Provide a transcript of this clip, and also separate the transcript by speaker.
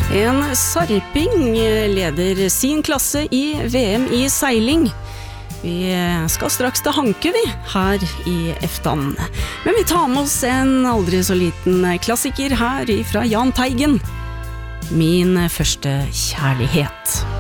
Speaker 1: En sarping leder sin klasse i VM i seiling. Vi skal straks til Hanke vi, her i Eftan. Men vi tar med oss en aldri så liten klassiker her fra Jahn Teigen. Min første kjærlighet.